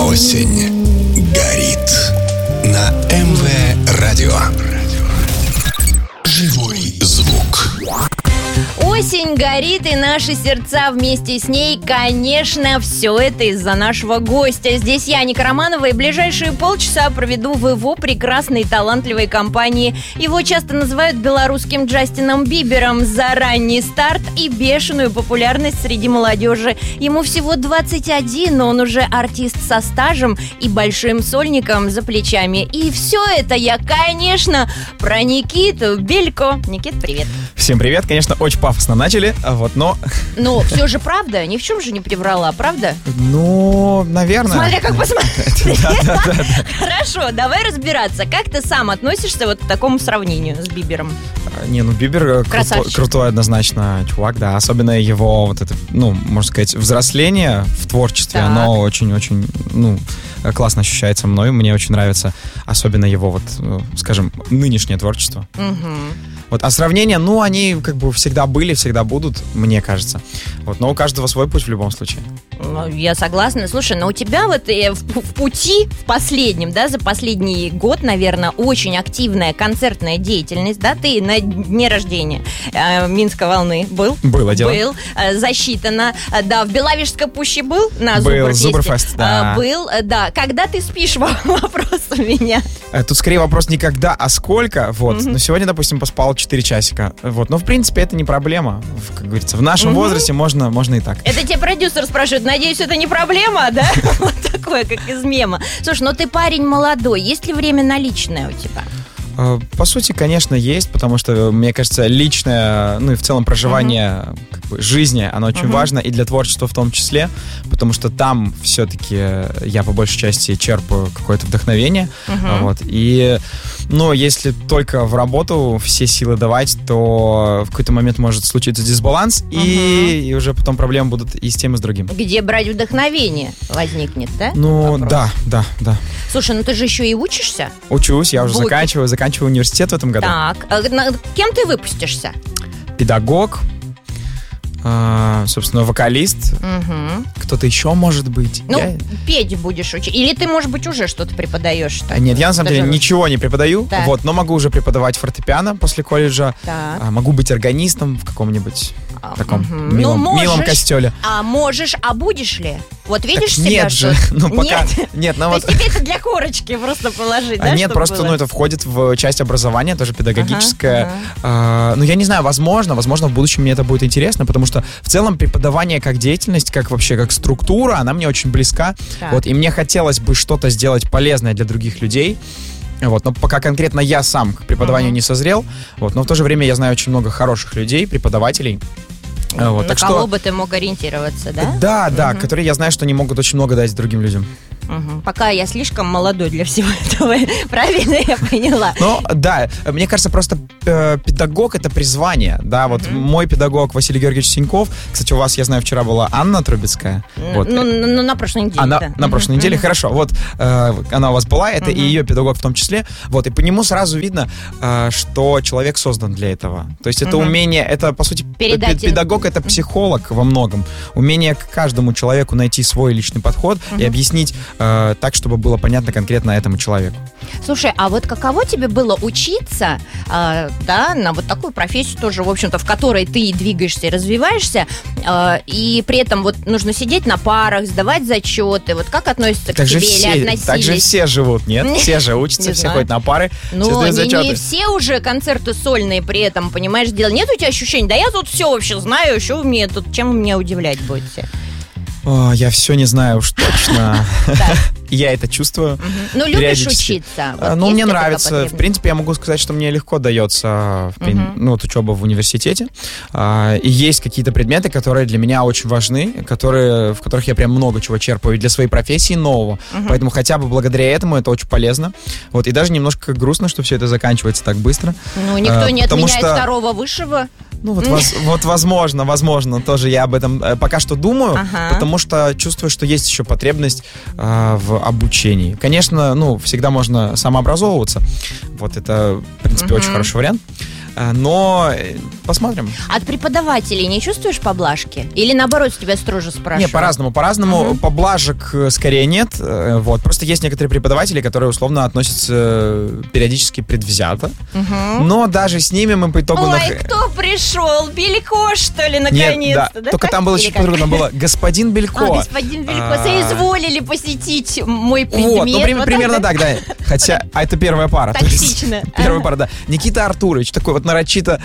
Осень горит на МВ-радио. Живой звук. Осень горит, и наши сердца вместе с ней, конечно, все это из-за нашего гостя. Здесь я, Ника Романова, и ближайшие полчаса проведу в его прекрасной и талантливой компании. Его часто называют белорусским Джастином Бибером за ранний старт и бешеную популярность среди молодежи. Ему всего 21, но он уже артист со стажем и большим сольником за плечами. И все это я, конечно, про Никиту Белько. Никит, привет. Всем привет, конечно, очень пафосно начали, но... Но все же правда, ни в чем же не приврала, правда? Ну, наверное. Смотря как посмотреть. Да. Хорошо, давай разбираться. Как ты сам относишься вот к такому сравнению с Бибером? Бибер крутой однозначно чувак, да. Особенно его вот это, можно сказать, взросление в творчестве, Так. оно очень-очень, классно ощущается мной. Мне очень нравится особенно его вот, скажем, нынешнее творчество. Вот, а сравнения, они как бы всегда были, всегда будут, мне кажется. Вот, но у каждого свой путь в любом случае. Я согласна. Слушай, но у тебя вот в пути, в последнем, да, за последний год, наверное, очень активная концертная деятельность, да? Ты на дне рождения Минской волны был? Было дело. Был. Засчитано. Да, в Беловежской пуще был на Был, Зубрфесте? Зубрфест, да. Был, да. Когда ты спишь, вопрос у меня. Тут скорее вопрос не когда, а сколько. Вот. Но сегодня, допустим, поспал 4 часика. Вот. Но, в принципе, это не проблема. Как говорится, в нашем возрасте можно и так. Это тебе продюсер спрашивает, надеюсь, это не проблема, да? Вот такое, как из мема. Слушай, но ты парень молодой, есть ли время на личное у тебя? По сути, конечно, есть, потому что, мне кажется, личное, и в целом проживание жизни, оно очень важно, и для творчества в том числе, потому что там все-таки я по большей части черпаю какое-то вдохновение, вот, и, если только в работу все силы давать, то в какой-то момент может случиться дисбаланс, и уже потом проблемы будут и с тем, и с другим. Где брать вдохновение возникнет, да? Да. Слушай, ты же еще и учишься? Учусь, я уже заканчиваю университет в этом году. Так, кем ты выпустишься? Педагог, собственно, вокалист. Кто-то еще может быть. Петь будешь учить. Или ты, может быть, уже что-то преподаешь? Нет, я на самом деле ничего не преподаю. Так. Вот, но могу уже преподавать фортепиано после колледжа. Так. Могу быть органистом в каком-нибудь таком милом костеле. Можешь, а будешь ли? Вот видишь Так себя? нет же, пока. Нет, То есть тебе это для корочки просто положить, да? Нет, просто, это входит в часть образования, тоже педагогическое. Я не знаю, возможно, в будущем мне это будет интересно, потому что в целом преподавание как деятельность, как вообще, как структура, она мне очень близка. Так. Вот, и мне хотелось бы что-то сделать полезное для других людей. Вот, но пока конкретно я сам к преподаванию не созрел, вот, но в то же время я знаю очень много хороших людей, преподавателей. Вот, на кого бы ты мог ориентироваться, да? Да, которые я знаю, что они могут очень много дать другим людям. Пока я слишком молодой для всего этого. Правильно я поняла? Да, мне кажется, просто педагог — это призвание. Да, вот мой педагог Василий Георгиевич Синьков. Кстати, у вас, я знаю, вчера была Анна Трубецкая. Вот. На прошлой неделе. На прошлой неделе, хорошо. Вот она у вас была, это и ее педагог в том числе. Вот, и по нему сразу видно, что человек создан для этого. То есть это умение, это, по сути, педагог — это психолог во многом. Умение к каждому человеку найти свой личный подход и объяснить так, чтобы было понятно конкретно этому человеку. Слушай, а вот каково тебе было учиться, на вот такую профессию тоже, в общем-то, в которой ты двигаешься и развиваешься, и при этом вот нужно сидеть на парах, сдавать зачеты, вот как относятся к тебе или относились? Так же все живут, нет? Все же учатся, все ходят на пары, все сдают зачеты. Не все уже концерты сольные при этом, понимаешь, дело. Нет у тебя ощущения, да я тут все вообще знаю, что мне тут, чем вы меня удивлять будете? Я все не знаю уж точно. Я это чувствую. Любишь учиться? Мне нравится. В принципе, я могу сказать, что мне легко дается учеба в университете. И есть какие-то предметы, которые для меня очень важны, в которых я прям много чего черпаю для своей профессии нового. Поэтому хотя бы благодаря этому это очень полезно. Вот. И даже немножко грустно, что все это заканчивается так быстро. Никто не отменяет второго высшего. Возможно, тоже я об этом пока что думаю, потому что чувствую, что есть еще потребность в обучении. Конечно, всегда можно самообразовываться. Вот это, в принципе, очень хороший вариант. Но посмотрим. От преподавателей не чувствуешь поблажки? Или наоборот, с тебя строже спрашивают? Не, по-разному. Поблажек скорее нет. Вот. Просто есть некоторые преподаватели, которые условно относятся периодически предвзято. Но даже с ними мы по итогу... Ой, кто пришел? Белько, что ли, наконец-то? Нет, да. Только там было чуть по-другому. Там было господин Белько. Господин Белько. Соизволили посетить мой предмет. Вот, ну, примерно так, да. Хотя, это первая пара. Токсично. Первая пара, да. Никита Артурович, такой вот нарочито,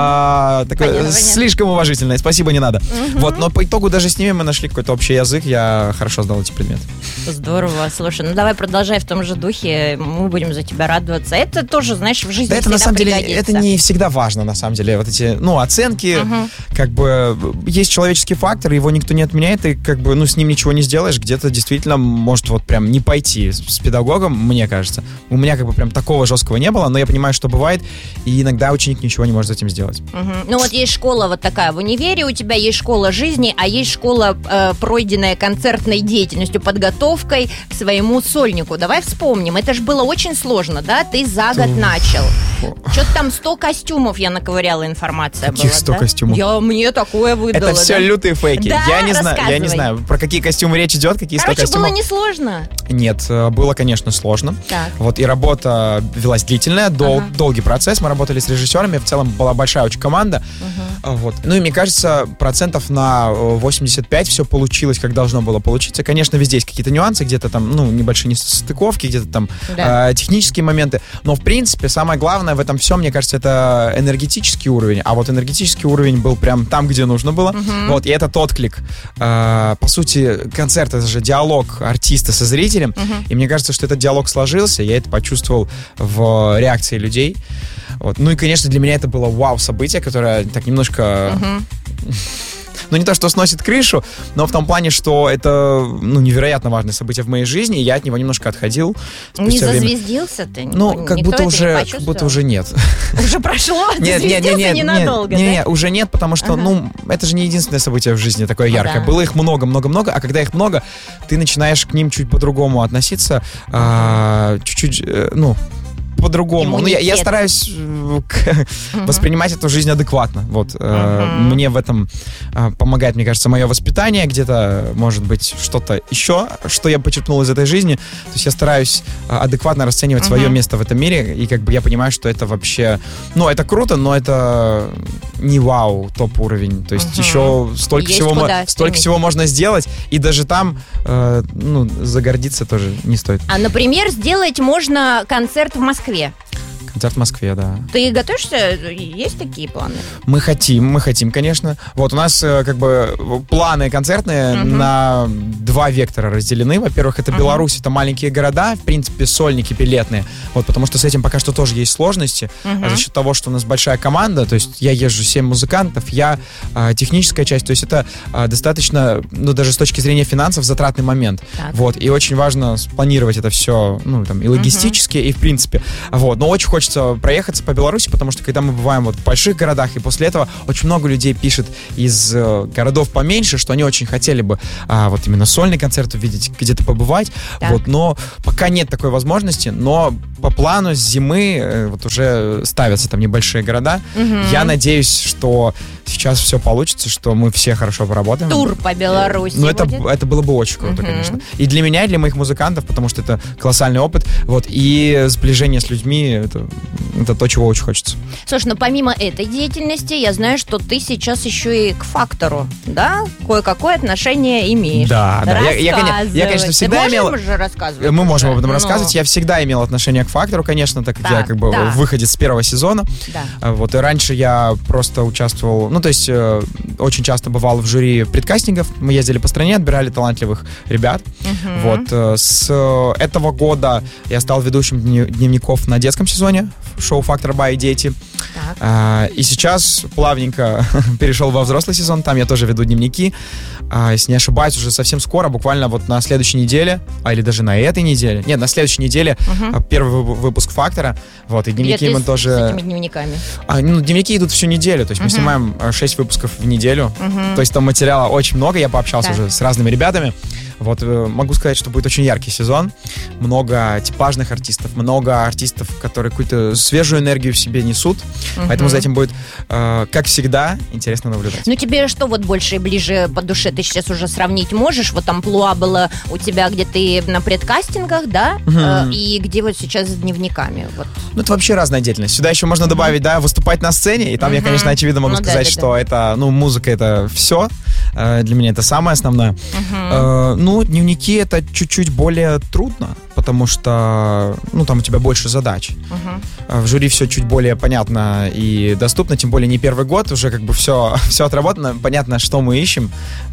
такой слишком уважительный. Спасибо, не надо. Вот, но по итогу даже с ними мы нашли какой-то общий язык. Я хорошо сдал эти предметы. Здорово. Слушай, ну давай продолжай в том же духе. Мы будем за тебя радоваться. Это тоже, знаешь, в жизни да, это на самом деле, пригодится. это не всегда важно, на самом деле. Вот эти, оценки, как бы, есть человеческий фактор, его никто не отменяет, и как бы, с ним ничего не сделаешь. Где-то действительно может вот прям не пойти с педагогом, мне кажется. У меня как бы прям такого жесткого не было, но я понимаю, что бывает, и иногда ученик ничего не может с этим сделать. Ну вот есть школа вот такая в универе, у тебя есть школа жизни, а есть школа, пройденная концертной деятельностью, подготовкой к своему сольнику. Давай вспомним, это же было очень сложно, да? Ты за год начал. Что-то там 100 костюмов я наковыряла, информация Каких была. 100 костюмов? Мне такое выдала. Это все лютые фейки. Да, я не знаю, про какие костюмы речь идет, какие 100 Короче, костюмов. было несложно. Нет, было, конечно, сложно. Так. Вот, и работа велась длительная, долгий процесс. Мы работали с режиссерами, в целом была большая очень команда. Вот. Ну и мне кажется, процентов на 85 все получилось, как должно было получиться. Конечно, везде есть какие-то нюансы, где-то там, небольшие нестыковки, где-то там технические моменты. Но, в принципе, самое главное в этом всем, мне кажется, это энергетический уровень. А вот энергетический уровень был прям там, где нужно было. Вот, и этот отклик. По сути, концерт — это же диалог артиста со зрителем. И мне кажется, что этот диалог сложился. Я это почувствовал в реакции людей. Вот. Ну и, конечно, для меня это было вау-событие, которое так немножко... не то, что сносит крышу, но в том плане, что это, невероятно важное событие в моей жизни, и я от него немножко отходил. Не зазвездился ты? Как будто уже нет. Уже прошло? Нет, ненадолго, нет, уже нет, потому что, это же не единственное событие в жизни такое яркое. Было их много, а когда их много, ты начинаешь к ним чуть по-другому относиться, чуть-чуть, по-другому. Я стараюсь воспринимать эту жизнь адекватно. Вот. Мне в этом помогает, мне кажется, мое воспитание. Где-то, может быть, что-то еще, что я почерпнул из этой жизни. То есть я стараюсь адекватно расценивать свое место в этом мире. И как бы я понимаю, что это вообще... это круто, но это не вау, топ-уровень. То есть еще столько всего можно сделать. И даже там загордиться тоже не стоит. А, например, сделать можно концерт в Москве. Концерт в Москве, да. Ты готовишься? Есть такие планы? Мы хотим, конечно. Вот у нас как бы планы концертные на два вектора разделены. Во-первых, это Беларусь, это маленькие города, в принципе, сольники билетные. Вот, потому что с этим пока что тоже есть сложности. За счет того, что у нас большая команда, то есть я езжу 7 музыкантов, я техническая часть, то есть это достаточно, даже с точки зрения финансов, затратный момент. Так. Вот, и очень важно спланировать это все, и логистически, и в принципе. Вот, но очень хочется проехаться по Беларуси, потому что когда мы бываем в больших городах, и после этого очень много людей пишет из городов поменьше, что они очень хотели бы вот именно сольный концерт увидеть, где-то побывать. Вот, но пока нет такой возможности, но по плану с зимы вот уже ставятся там небольшие города. Я надеюсь, что сейчас все получится, что мы все хорошо поработаем. Тур по Беларуси. Это было бы очень круто, конечно. И для меня, и для моих музыкантов, потому что это колоссальный опыт. Вот, и сближение с людьми это то, чего очень хочется. Слушай, помимо этой деятельности, я знаю, что ты сейчас еще и к «Фактору», да? Кое-какое отношение имеешь. Да. Я, конечно, всегда имел... Мы можем об этом рассказывать. Я всегда имел отношение к «Фактору», конечно, так как я как бы выходец с первого сезона. Да. Вот, и раньше я просто участвовал... то есть очень часто бывал в жюри предкастингов. Мы ездили по стране, отбирали талантливых ребят. Вот, с этого года я стал ведущим дневников на детском сезоне шоу «Фактор Бай и дети». И сейчас плавненько перешел во взрослый сезон. Там я тоже веду дневники. Если не ошибаюсь, уже совсем скоро, буквально вот на следующей неделе, или даже на этой неделе. Нет, на следующей неделе первый выпуск «Фактора». Вот, и дневники мы тоже... с этими дневниками? Дневники идут всю неделю. То есть мы снимаем 6 выпусков в неделю. То есть там материала очень много. Я пообщался уже с разными ребятами. Вот могу сказать, что будет очень яркий сезон. Много типажных артистов, много артистов, которые какую-то свежую энергию в себе несут. Поэтому за этим будет, как всегда, интересно наблюдать. Ну, тебе что вот больше и ближе по душе? Ты сейчас уже сравнить можешь? Вот амплуа было у тебя, где ты на предкастингах, да? И где вот сейчас с дневниками? Вот. Ну, это вообще разная деятельность. Сюда еще можно добавить, да, выступать на сцене. И там я, конечно, очевидно могу сказать, что это, ну, музыка — это все. Для меня это самое основное. Ну, дневники — это чуть-чуть более трудно, потому что, ну, там у тебя больше задач. В жюри все чуть более понятно и доступно, тем более не первый год, уже как бы все отработано, понятно, что мы ищем,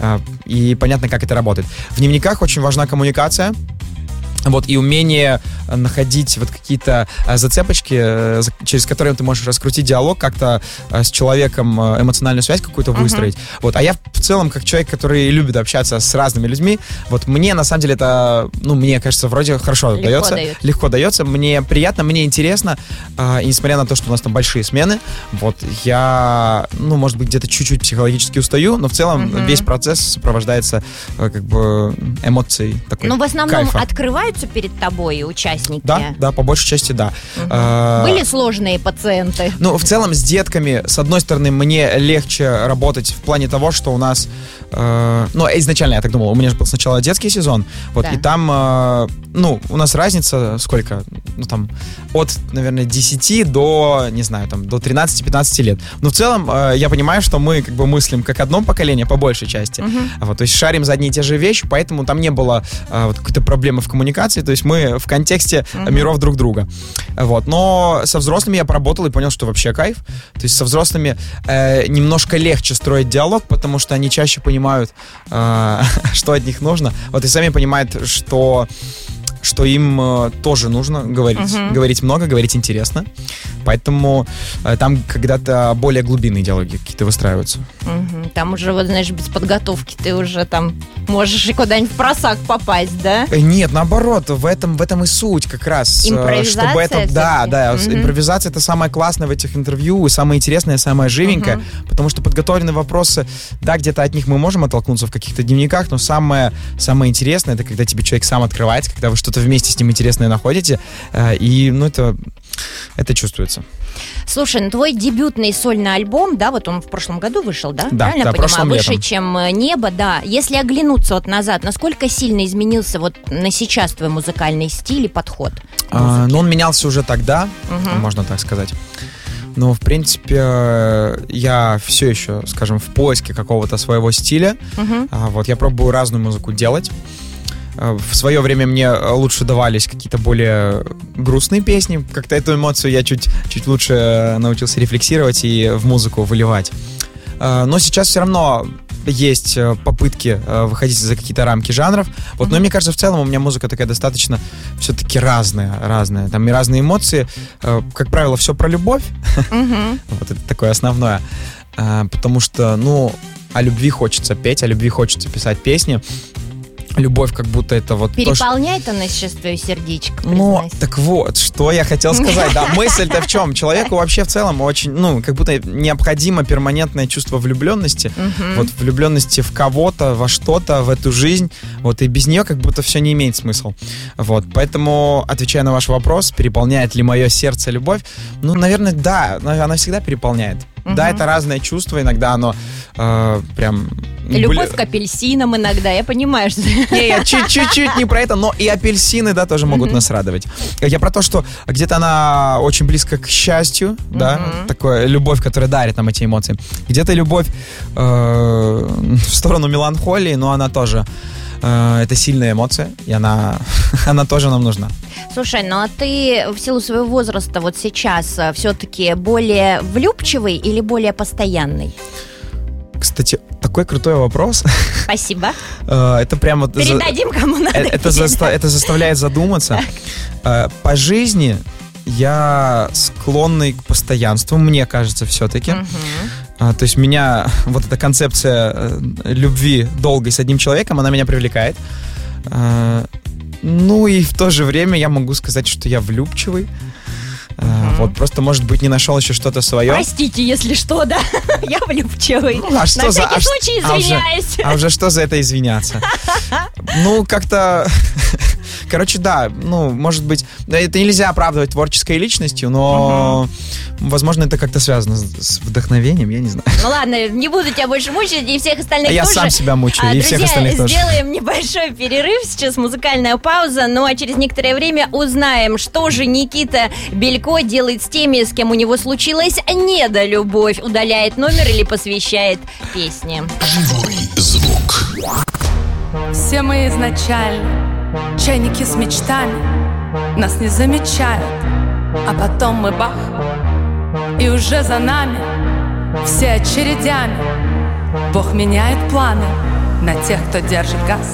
и понятно, как это работает. В дневниках очень важна коммуникация. Вот, и умение находить вот какие-то зацепочки, через которые ты можешь раскрутить диалог, как-то с человеком эмоциональную связь какую-то выстроить. Вот, а я в целом, как человек, который любит общаться с разными людьми, вот мне, на самом деле, это, ну, мне кажется, вроде хорошо легко дается, мне приятно, мне интересно, и несмотря на то, что у нас там большие смены, вот, я, ну, может быть, где-то чуть-чуть психологически устаю, но в целом весь процесс сопровождается, как бы, эмоцией такой, ну, в основном кайфа. Открываются перед тобой участники? Да, по большей части, да. Были сложные пациенты? Ну, в целом, с детками, с одной стороны, мне легче работать в плане того, что у нас... ну, изначально, я так думал, у меня же был сначала детский сезон, вот, да. И там, ну, у нас разница сколько? Ну, там, от, наверное, 10 до, не знаю, там, до 13-15 лет. Но в целом, я понимаю, что мы, как бы, мыслим как одно поколение, по большей части. Вот, то есть шарим за одни и те же вещи, поэтому там не было вот какой-то проблемы в коммуникации, то есть мы в контексте миров друг друга. Вот. Но со взрослыми я поработал и понял, что вообще кайф. То есть со взрослыми немножко легче строить диалог, потому что они чаще понимают, что от них нужно. Вот и сами понимают, что им тоже нужно говорить много, говорить интересно. Поэтому там когда-то более глубинные диалоги какие-то выстраиваются. Там уже, вот, знаешь, без подготовки ты уже там можешь и куда-нибудь в просак попасть, да? Нет, наоборот, в этом и суть как раз. Импровизация? Чтобы это, да, импровизация — это самое классное в этих интервью, и самое интересное, самое живенькое, потому что подготовленные вопросы, да, где-то от них мы можем оттолкнуться в каких-то дневниках, но самое интересное — это когда тебе человек сам открывается, когда вы что-то вместе с ним интересное находите, и, ну, это чувствуется. Слушай, ну твой дебютный сольный альбом, да, вот он в прошлом году вышел, да? Да, правильно понимаю? Выше, летом. чем «Небо», да. Если оглянуться вот назад, насколько сильно изменился вот на сейчас твой музыкальный стиль и подход? Ну, он менялся уже тогда, можно так сказать. Но, в принципе, я все еще, скажем, в поиске какого-то своего стиля. Вот, я пробую разную музыку делать. В свое время мне лучше давались какие-то более грустные песни. Как-то эту эмоцию я чуть лучше научился рефлексировать и в музыку выливать. Но сейчас все равно есть попытки выходить за какие-то рамки жанров. Вот, но мне кажется, в целом у меня музыка такая достаточно все-таки разная. Там и разные эмоции. Как правило, все про любовь. Вот это такое основное. Потому что, ну, о любви хочется петь, о любви хочется писать песни. Любовь как будто это вот... Переполняет она сейчас твое сердечко, ну, признайся. так вот, что я хотел сказать. Да, мысль-то в чем? Человеку вообще в целом очень, ну, как будто необходимо перманентное чувство влюбленности. Вот влюбленности в кого-то, во что-то, в эту жизнь. Вот, и без нее как будто все не имеет смысла. Вот, поэтому, отвечая на ваш вопрос, переполняет ли мое сердце любовь? Ну, наверное, да, она всегда переполняет. Да, это разное чувство, иногда оно прям... Любовь к апельсинам иногда, я понимаю, что... Не, чуть-чуть не про это, но и апельсины, да, тоже могут нас радовать. Я про то, что где-то она очень близко к счастью, да, такая любовь, которая дарит нам эти эмоции. Где-то любовь в сторону меланхолии, но она тоже... это сильная эмоция, и она тоже нам нужна. Слушай, ну а ты в силу своего возраста вот сейчас все-таки более влюбчивый или более постоянный? Кстати, такой крутой вопрос. Спасибо. Это прямо... Передадим кому надо. Это заставляет задуматься. По жизни я склонный к постоянству, мне кажется, все-таки. То есть меня, вот эта концепция любви долгой с одним человеком, она меня привлекает. Ну и в то же время я могу сказать, что я влюбчивый. Вот просто, может быть, не нашел еще что-то свое. Простите, если что, да. Я влюбчивый. Ну, а что На за... всякий случай извиняюсь. А уже что за это извиняться? Ну, как-то... Короче, да, ну, может быть, это нельзя оправдывать творческой личностью, но, возможно, это как-то связано с вдохновением, я не знаю. Ну ладно, не буду тебя больше мучить, и всех остальных Я тоже. сам себя мучаю, и всех остальных тоже. Сделаем небольшой перерыв, сейчас музыкальная пауза, ну а через некоторое время узнаем, что же Никита Белько делает с теми, с кем у него случилась недолюбовь, удаляет номер или посвящает песни. Живой звук. Все мы изначально чайники с мечтами, нас не замечают, а потом мы бах, и уже за нами все очередями. Бог меняет планы на тех, кто держит газ.